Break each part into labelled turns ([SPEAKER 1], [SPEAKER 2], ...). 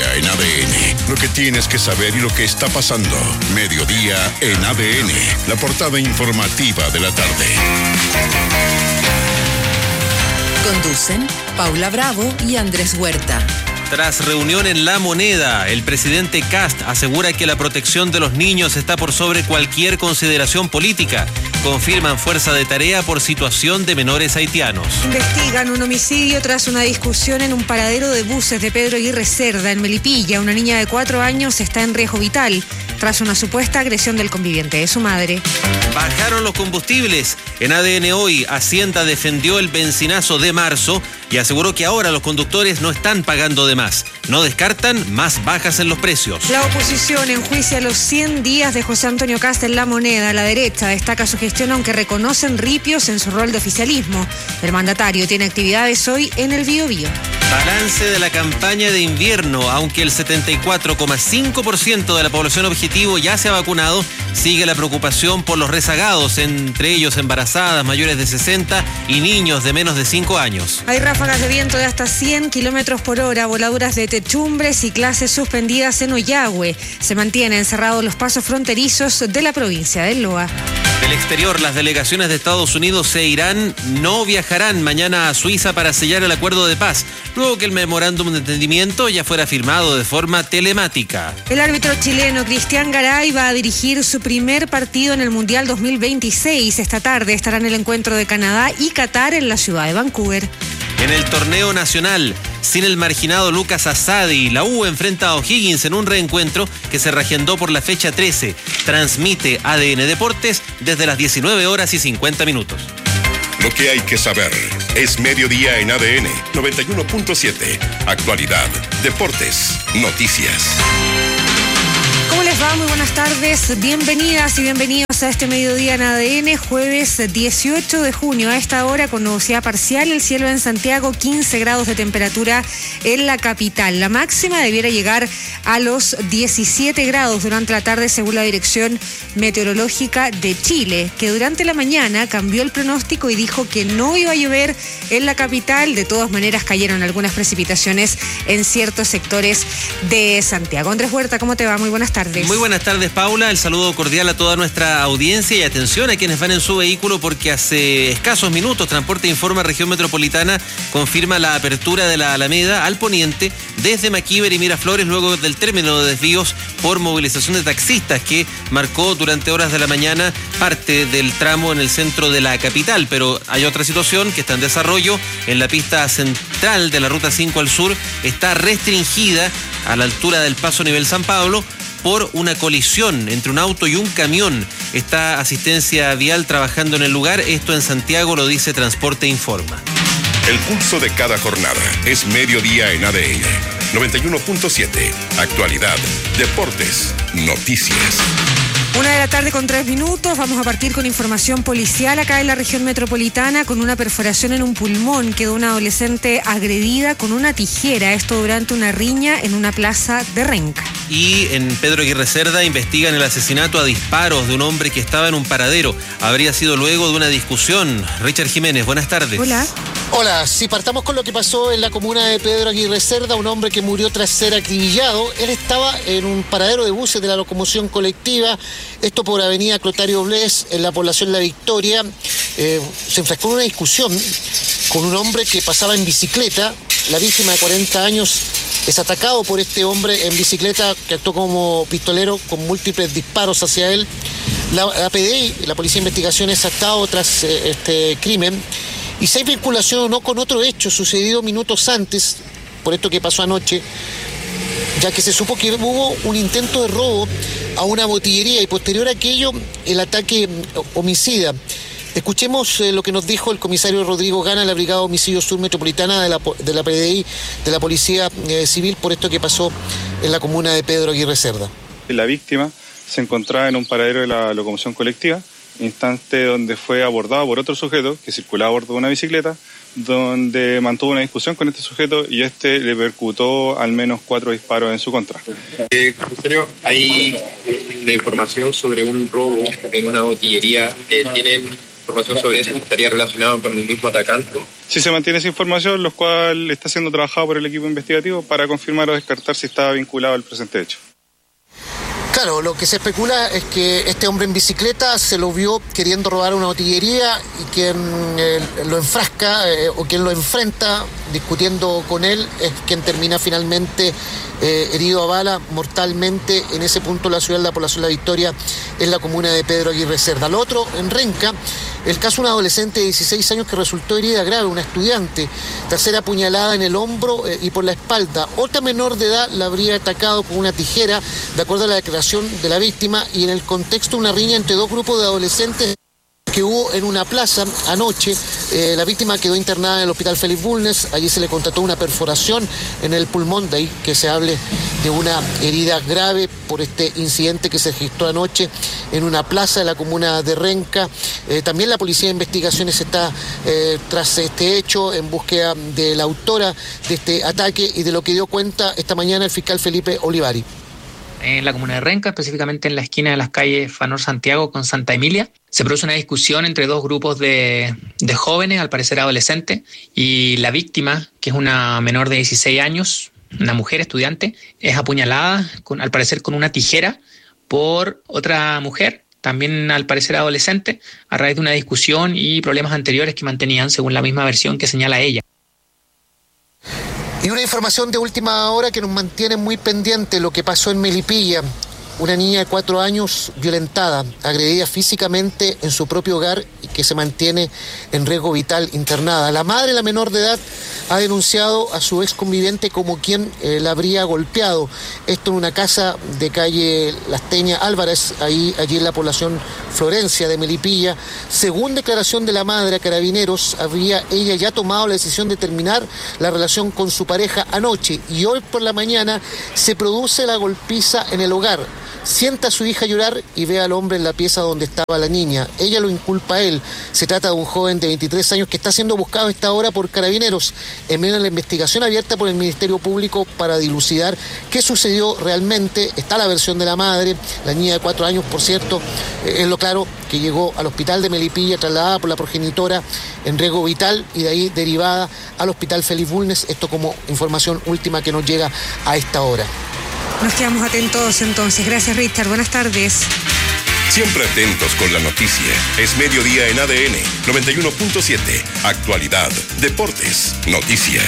[SPEAKER 1] Mediodía en ADN. Lo que tienes que saber y lo que está pasando. Mediodía en ADN. La portada informativa de la tarde.
[SPEAKER 2] Conducen Paula Bravo y Andrés Huerta.
[SPEAKER 3] Tras reunión en La Moneda, el presidente Kast asegura que la protección de los niños está por sobre cualquier consideración política. Confirman fuerza de tarea por situación de menores haitianos.
[SPEAKER 4] Investigan un homicidio tras una discusión en un paradero de buses de Pedro Aguirre Cerda, en Melipilla. Una niña de 4 años está en riesgo vital tras una supuesta agresión del conviviente de su madre.
[SPEAKER 3] Bajaron los combustibles. En ADN Hoy, Hacienda defendió el benzinazo de marzo y aseguró que ahora los conductores no están pagando de más. No descartan más bajas en los precios.
[SPEAKER 4] La oposición enjuicia los 100 días de José Antonio Kast en La Moneda. La derecha destaca su gestión, aunque reconocen ripios en su rol de oficialismo. El mandatario tiene actividades hoy en el Biobío.
[SPEAKER 3] Balance de la campaña de invierno. Aunque el 74,5% de la población objetivo ya se ha vacunado, sigue la preocupación por los rezagados, entre ellos embarazadas, mayores de 60 y niños de menos de 5 años.
[SPEAKER 4] Hay ráfagas de viento de hasta 100 kilómetros por hora, voladuras de techumbres y clases suspendidas en Ollagüe. Se mantienen cerrados los pasos fronterizos de la provincia del Loa.
[SPEAKER 3] Del exterior, las delegaciones de Estados Unidos e Irán no viajarán mañana a Suiza para sellar el acuerdo de paz, luego que el memorándum de entendimiento ya fuera firmado de forma telemática.
[SPEAKER 4] El árbitro chileno Cristian Garay va a dirigir su primer partido en el Mundial 2026. Esta tarde estará en el encuentro de Canadá y Qatar en la ciudad de Vancouver.
[SPEAKER 3] En el torneo nacional, sin el marginado Lucas Asadi, la U enfrenta a O'Higgins en un reencuentro que se reagendó por la fecha 13. Transmite ADN Deportes desde las 19:50.
[SPEAKER 1] Lo que hay que saber es Mediodía en ADN 91.7. Actualidad, deportes, noticias.
[SPEAKER 4] ¿Cómo les va? Muy buenas tardes. Bienvenidas y bienvenidos a este Mediodía en ADN, jueves 18 de junio. A esta hora, con nubosidad parcial, el cielo en Santiago, 15 grados de temperatura en la capital. La máxima debiera llegar a los 17 grados durante la tarde, según la Dirección Meteorológica de Chile, que durante la mañana cambió el pronóstico y dijo que no iba a llover en la capital. De todas maneras, cayeron algunas precipitaciones en ciertos sectores de Santiago. Andrés Huerta, ¿cómo te va? Muy buenas tardes.
[SPEAKER 3] Muy buenas tardes, Paula. El saludo cordial a toda nuestra audiencia y atención a quienes van en su vehículo, porque hace escasos minutos Transporte Informa Región Metropolitana confirma la apertura de la Alameda al poniente desde Maquíver y Miraflores, luego del término de desvíos por movilización de taxistas que marcó durante horas de la mañana parte del tramo en el centro de la capital. Pero hay otra situación que está en desarrollo en la pista central de la Ruta 5 al sur. Está restringida a la altura del paso nivel San Pablo por una colisión entre un auto y un camión. Está Asistencia Vial trabajando en el lugar. Esto en Santiago lo dice Transporte Informa.
[SPEAKER 1] El pulso de cada jornada es Mediodía en ADN 91.7. Actualidad, deportes, noticias.
[SPEAKER 4] 1:03 Vamos a partir con información policial acá en la región metropolitana, con una perforación en un pulmón. Quedó una adolescente agredida con una tijera, esto durante una riña en una plaza de Renca.
[SPEAKER 3] Y en Pedro Aguirre Cerda investigan el asesinato a disparos de un hombre que estaba en un paradero. Habría sido luego de una discusión. Richard Jiménez, buenas tardes.
[SPEAKER 5] Hola, si partamos con lo que pasó en la comuna de Pedro Aguirre Cerda, un hombre que murió tras ser acribillado. Él estaba en un paradero de buses de la locomoción colectiva, esto por avenida Clotario Bles, en la población La Victoria. Se enfrascó en una discusión con un hombre que pasaba en bicicleta. La víctima de 40 años es atacado por este hombre en bicicleta que actuó como pistolero con múltiples disparos hacia él. La PDI, la Policía de Investigaciones, ha estado tras este crimen. Y si hay vinculación o no con otro hecho sucedido minutos antes, por esto que pasó anoche, ya que se supo que hubo un intento de robo a una botillería y posterior a aquello el ataque homicida. Escuchemos lo que nos dijo el comisario Rodrigo Gana, la Brigada Homicidio Sur Metropolitana de la PDI, de la Policía Civil, por esto que pasó en la comuna de Pedro Aguirre Cerda.
[SPEAKER 6] La víctima se encontraba en un paradero de la locomoción colectiva, instante donde fue abordado por otro sujeto que circulaba a bordo de una bicicleta, donde mantuvo una discusión con este sujeto y este le percutó al menos 4 disparos en su contra.
[SPEAKER 7] Comisario, hay una información sobre un robo en una botillería. ¿Tienen información sobre eso? ¿Estaría relacionado con el mismo atacante?
[SPEAKER 6] Si se mantiene esa información, lo cual está siendo trabajado por el equipo investigativo para confirmar o descartar si estaba vinculado al presente hecho.
[SPEAKER 5] Claro, lo que se especula es que este hombre en bicicleta se lo vio queriendo robar una botillería y quien lo enfrasca o quien lo enfrenta discutiendo con él es quien termina finalmente herido a bala mortalmente en ese punto de la ciudad de la población La Victoria, en la comuna de Pedro Aguirre Cerda. Lo otro, en Renca, el caso de una adolescente de 16 años que resultó herida grave, una estudiante, tras ser apuñalada en el hombro y por la espalda. Otra menor de edad la habría atacado con una tijera, de acuerdo a la declaración de la víctima, y en el contexto de una riña entre dos grupos de adolescentes que hubo en una plaza anoche. La víctima quedó internada en el hospital Félix Bulnes. Allí se le constató una perforación en el pulmón, de ahí que se hable de una herida grave por este incidente que se registró anoche en una plaza de la comuna de Renca. También la Policía de Investigaciones está tras este hecho en búsqueda de la autora de este ataque y de lo que dio cuenta esta mañana el fiscal Felipe Olivari.
[SPEAKER 8] En la comuna de Renca, específicamente en la esquina de las calles Fanor Santiago con Santa Emilia, se produce una discusión entre dos grupos de jóvenes, al parecer adolescentes, y la víctima, que es una menor de 16 años, una mujer estudiante, es apuñalada, al parecer con una tijera, por otra mujer, también al parecer adolescente, a raíz de una discusión y problemas anteriores que mantenían, según la misma versión que señala ella.
[SPEAKER 5] Y una información de última hora que nos mantiene muy pendiente, lo que pasó en Melipilla. Una niña de 4 años violentada, agredida físicamente en su propio hogar y que se mantiene en riesgo vital internada. La madre de la menor de edad ha denunciado a su ex conviviente como quien la habría golpeado. Esto en una casa de calle Lasteña Álvarez, allí en la población Florencia de Melipilla. Según declaración de la madre a Carabineros, habría ella ya tomado la decisión de terminar la relación con su pareja anoche y hoy por la mañana se produce la golpiza en el hogar. Sienta a su hija llorar y ve al hombre en la pieza donde estaba la niña. Ella lo inculpa a él. Se trata de un joven de 23 años que está siendo buscado a esta hora por Carabineros en medio de la investigación abierta por el Ministerio Público para dilucidar qué sucedió realmente. Está la versión de la madre, la niña de 4 años, por cierto, es lo claro, que llegó al hospital de Melipilla trasladada por la progenitora en riesgo vital y de ahí derivada al hospital Félix Bulnes. Esto como información última que nos llega a esta hora.
[SPEAKER 4] Nos quedamos atentos entonces. Gracias, Richard. Buenas tardes.
[SPEAKER 1] Siempre atentos con la noticia. Es mediodía en ADN 91.7. Actualidad, deportes, noticias.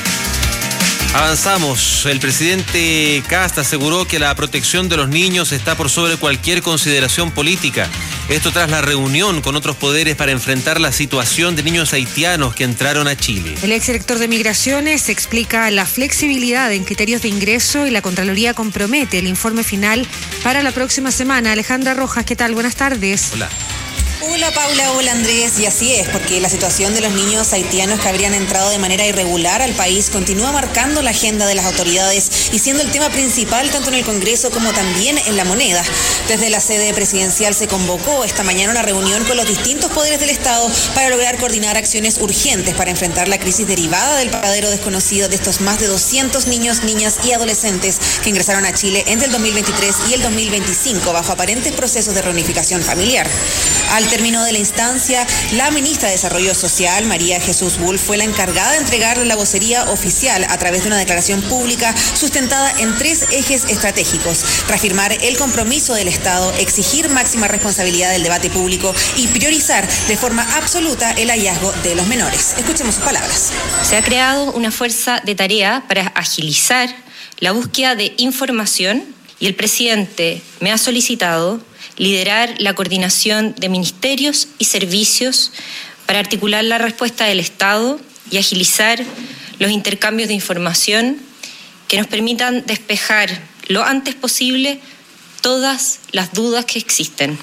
[SPEAKER 3] Avanzamos. El presidente Kast aseguró que la protección de los niños está por sobre cualquier consideración política. Esto tras la reunión con otros poderes para enfrentar la situación de niños haitianos que entraron a Chile.
[SPEAKER 4] El exdirector de Migraciones explica la flexibilidad en criterios de ingreso y la Contraloría compromete el informe final para la próxima semana. Alejandra Rojas, ¿qué tal? Buenas tardes.
[SPEAKER 3] Hola.
[SPEAKER 9] Hola Paula, hola Andrés, y así es, porque la situación de los niños haitianos que habrían entrado de manera irregular al país continúa marcando la agenda de las autoridades y siendo el tema principal tanto en el Congreso como también en la moneda. Desde la sede presidencial se convocó esta mañana una reunión con los distintos poderes del Estado para lograr coordinar acciones urgentes para enfrentar la crisis derivada del paradero desconocido de estos más de 200 niños, niñas y adolescentes que ingresaron a Chile entre el 2023 y el 2025 bajo aparentes procesos de reunificación familiar. Al término de la instancia, la ministra de Desarrollo Social, María Jesús Wolf, fue la encargada de entregar la vocería oficial a través de una declaración pública sustentada en 3 ejes estratégicos: reafirmar el compromiso del Estado, exigir máxima responsabilidad del debate público y priorizar de forma absoluta el hallazgo de los menores. Escuchemos sus palabras.
[SPEAKER 10] Se ha creado una fuerza de tarea para agilizar la búsqueda de información y el presidente me ha solicitado liderar la coordinación de ministerios y servicios para articular la respuesta del Estado y agilizar los intercambios de información que nos permitan despejar lo antes posible todas las dudas que existen.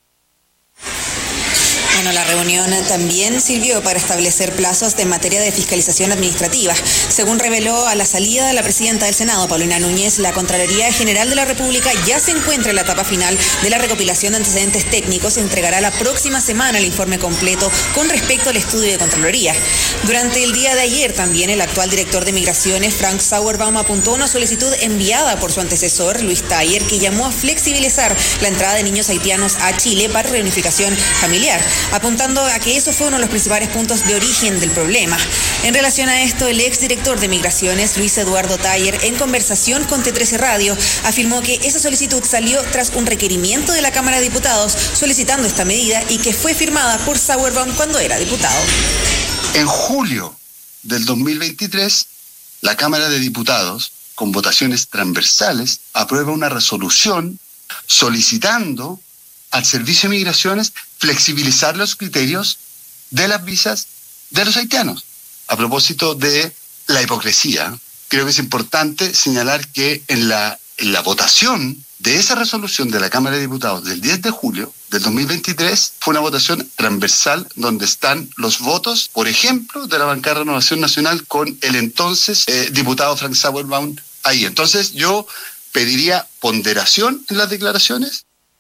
[SPEAKER 9] Bueno, la reunión también sirvió para establecer plazos en materia de fiscalización administrativa. Según reveló a la salida de la presidenta del Senado, Paulina Núñez, la Contraloría General de la República ya se encuentra en la etapa final de la recopilación de antecedentes técnicos y entregará la próxima semana el informe completo con respecto al estudio de Contraloría. Durante el día de ayer también el actual director de Migraciones, Frank Sauerbaum, apuntó una solicitud enviada por su antecesor, Luis Tayer, que llamó a flexibilizar la entrada de niños haitianos a Chile para reunificación familiar. apuntando a que eso fue uno de los principales puntos de origen del problema. En relación a esto, el exdirector de Migraciones, Luis Eduardo Taller, en conversación con T13 Radio, afirmó que esa solicitud salió tras un requerimiento de la Cámara de Diputados solicitando esta medida y que fue firmada por Sauerbaum cuando era diputado.
[SPEAKER 11] En julio del 2023, la Cámara de Diputados, con votaciones transversales, aprueba una resolución solicitando al Servicio de Migraciones flexibilizar los criterios de las visas de los haitianos. A propósito de la hipocresía, creo que es importante señalar que en la votación de esa resolución de la Cámara de Diputados del 10 de julio del 2023 fue una votación transversal donde están los votos, por ejemplo, de la bancada de Renovación Nacional con el entonces diputado Frank Sauerbaum ahí. Entonces yo pediría ponderación en las declaraciones.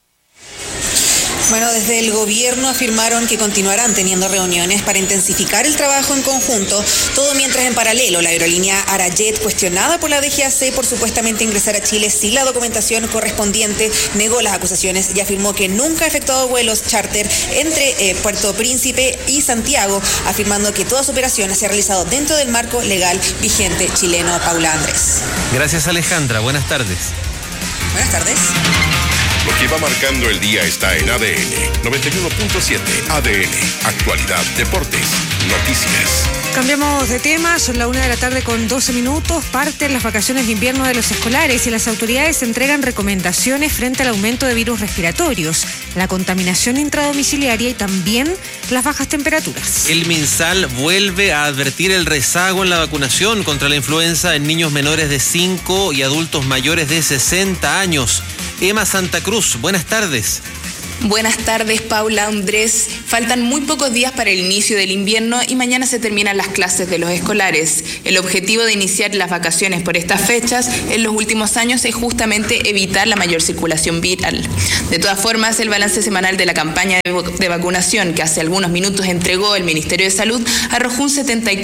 [SPEAKER 9] Bueno, desde el gobierno afirmaron que continuarán teniendo reuniones para intensificar el trabajo en conjunto, todo mientras en paralelo la aerolínea Arajet, cuestionada por la DGAC por supuestamente ingresar a Chile sin la documentación correspondiente, negó las acusaciones y afirmó que nunca ha efectuado vuelos charter entre Puerto Príncipe y Santiago, afirmando que toda su operación se ha realizado dentro del marco legal vigente chileno. Paula Andrés.
[SPEAKER 3] Gracias, Alejandra. Buenas tardes.
[SPEAKER 9] Buenas tardes.
[SPEAKER 1] Lo que va marcando el día está en ADN 91.7. ADN, actualidad, deportes, noticias.
[SPEAKER 4] Cambiamos de tema, son la 1:12 p.m, parten las vacaciones de invierno de los escolares y las autoridades entregan recomendaciones frente al aumento de virus respiratorios, la contaminación intradomiciliaria y también las bajas temperaturas.
[SPEAKER 3] El MinSal vuelve a advertir el rezago en la vacunación contra la influenza en niños menores de 5 y adultos mayores de 60 años. Emma Santa Cruz, buenas tardes.
[SPEAKER 12] Buenas tardes, Paula, Andrés. Faltan muy pocos días para el inicio del invierno y mañana se terminan las clases de los escolares. El objetivo de iniciar las vacaciones por estas fechas en los últimos años es justamente evitar la mayor circulación viral. De todas formas, el balance semanal de la campaña de vacunación que hace algunos minutos entregó el Ministerio de Salud arrojó un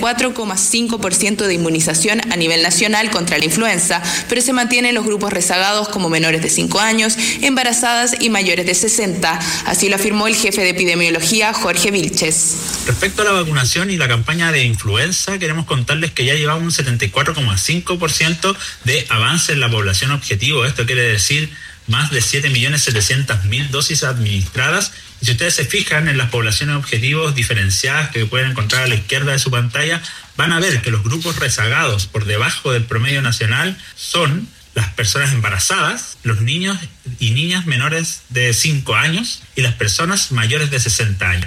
[SPEAKER 12] 74,5% de inmunización a nivel nacional contra la influenza, pero se mantienen los grupos rezagados como menores de 5 años, embarazadas y mayores de 60. Así lo afirmó el jefe de epidemiología, Jorge Vilches.
[SPEAKER 13] Respecto a la vacunación y la campaña de influenza, queremos contarles que ya llevamos un 74,5% de avance en la población objetivo. Esto quiere decir más de 7.700.000 dosis administradas. Y si ustedes se fijan en las poblaciones objetivos diferenciadas que pueden encontrar a la izquierda de su pantalla, van a ver que los grupos rezagados por debajo del promedio nacional son las personas embarazadas, los niños y niñas menores de 5 años y las personas mayores de 60 años.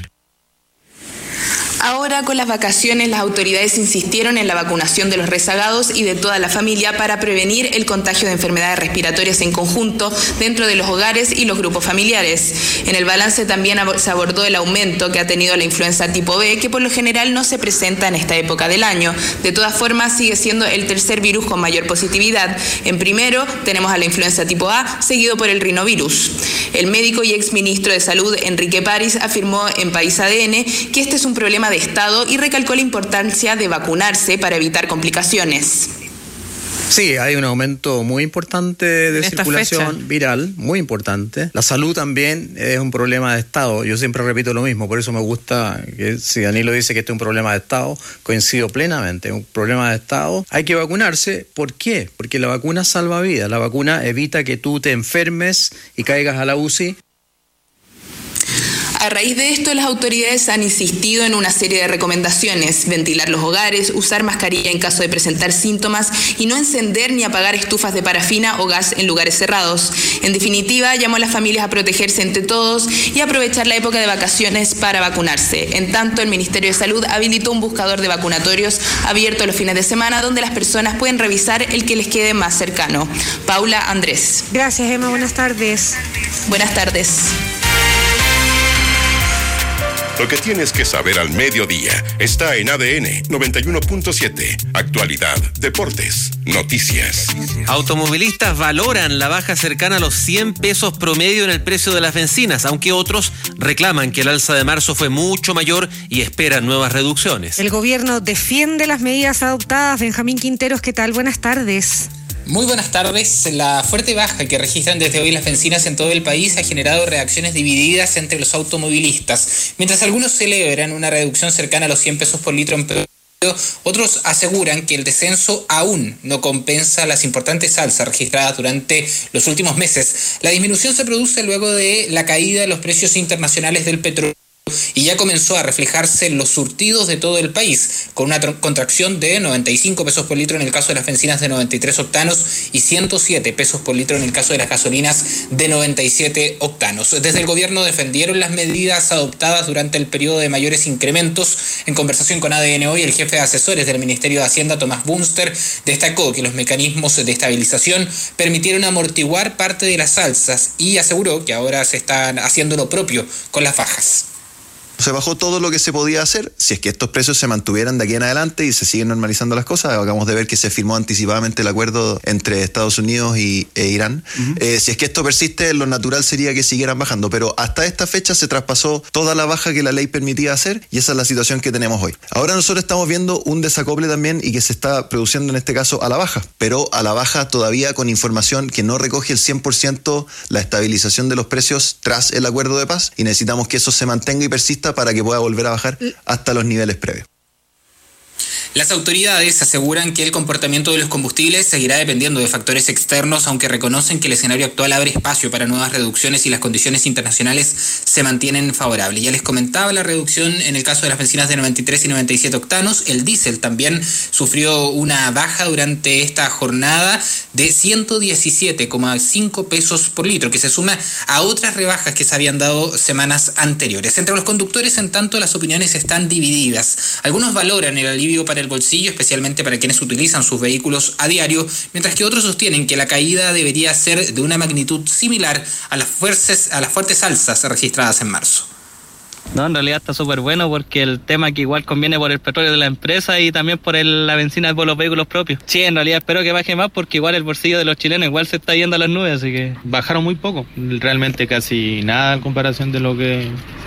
[SPEAKER 12] Ahora, con las vacaciones, las autoridades insistieron en la vacunación de los rezagados y de toda la familia para prevenir el contagio de enfermedades respiratorias en conjunto dentro de los hogares y los grupos familiares. En el balance también se abordó el aumento que ha tenido la influenza tipo B, que por lo general no se presenta en esta época del año. De todas formas, sigue siendo el tercer virus con mayor positividad. En primero tenemos a la influenza tipo A, seguido por el rinovirus. El médico y exministro de Salud, Enrique París, afirmó en País ADN que este es un problema de Estado y recalcó la importancia de vacunarse para evitar complicaciones.
[SPEAKER 14] Sí, hay un aumento muy importante de circulación viral, muy importante. La salud también es un problema de Estado. Yo siempre repito lo mismo, por eso me gusta que si Danilo dice que este es un problema de Estado, coincido plenamente, es un problema de Estado. Hay que vacunarse. ¿Por qué? Porque la vacuna salva vidas. La vacuna evita que tú te enfermes y caigas a la UCI.
[SPEAKER 12] A raíz de esto, las autoridades han insistido en una serie de recomendaciones: ventilar los hogares, usar mascarilla en caso de presentar síntomas y no encender ni apagar estufas de parafina o gas en lugares cerrados. En definitiva, llamó a las familias a protegerse entre todos y aprovechar la época de vacaciones para vacunarse. En tanto, el Ministerio de Salud habilitó un buscador de vacunatorios abierto los fines de semana donde las personas pueden revisar el que les quede más cercano. Paula, Andrés.
[SPEAKER 4] Gracias, Emma. Buenas tardes.
[SPEAKER 12] Buenas tardes.
[SPEAKER 1] Lo que tienes que saber al mediodía está en ADN 91.7. Actualidad, deportes, noticias.
[SPEAKER 3] Automovilistas valoran la baja cercana a los 100 pesos promedio en el precio de las bencinas, aunque otros reclaman que el alza de marzo fue mucho mayor y esperan nuevas reducciones.
[SPEAKER 4] El gobierno defiende las medidas adoptadas. Benjamín Quinteros, ¿qué tal? Buenas tardes.
[SPEAKER 15] Muy buenas tardes. La fuerte baja que registran desde hoy las bencinas en todo el país ha generado reacciones divididas entre los automovilistas. Mientras algunos celebran una reducción cercana a los 100 pesos por litro en promedio, otros aseguran que el descenso aún no compensa las importantes alzas registradas durante los últimos meses. La disminución se produce luego de la caída de los precios internacionales del petróleo y ya comenzó a reflejarse en los surtidos de todo el país, con una contracción de 95 pesos por litro en el caso de las bencinas de 93 octanos y 107 pesos por litro en el caso de las gasolinas de 97 octanos. Desde el gobierno defendieron las medidas adoptadas durante el periodo de mayores incrementos. En conversación con ADN hoy, el jefe de asesores del Ministerio de Hacienda, Tomás Bunster, destacó que los mecanismos de estabilización permitieron amortiguar parte de las alzas y aseguró que ahora se están haciendo lo propio con las bajas.
[SPEAKER 16] Se bajó todo lo que se podía hacer. Si es que estos precios se mantuvieran de aquí en adelante y se siguen normalizando las cosas, acabamos de ver que se firmó anticipadamente el acuerdo entre Estados Unidos e Irán. Si es que esto persiste, lo natural sería que siguieran bajando, pero hasta esta fecha se traspasó toda la baja que la ley permitía hacer y esa es la situación que tenemos hoy. Ahora nosotros estamos viendo un desacople también y que se está produciendo en este caso a la baja, pero a la baja todavía con información que no recoge el 100% la estabilización de los precios tras el acuerdo de paz y necesitamos que eso se mantenga y persista para que pueda volver a bajar hasta los niveles previos.
[SPEAKER 15] Las autoridades aseguran que el comportamiento de los combustibles seguirá dependiendo de factores externos, aunque reconocen que el escenario actual abre espacio para nuevas reducciones y las condiciones internacionales se mantienen favorables. Ya les comentaba la reducción en el caso de las bencinas de 93 y 97 octanos. El diésel también sufrió una baja durante esta jornada de 117,5 pesos por litro, que se suma a otras rebajas que se habían dado semanas anteriores. Entre los conductores, en tanto, las opiniones están divididas. Algunos valoran el alivio para el bolsillo, especialmente para quienes utilizan sus vehículos a diario, mientras que otros sostienen que la caída debería ser de una magnitud similar a las fuertes alzas registradas en marzo.
[SPEAKER 17] No, en realidad está súper bueno porque el tema que igual conviene por el petróleo de la empresa y también por la benzina por los vehículos propios. Sí, en realidad espero que baje más porque igual el bolsillo de los chilenos igual se está yendo a las nubes, así que...
[SPEAKER 18] Bajaron muy poco, realmente casi nada en comparación de lo que...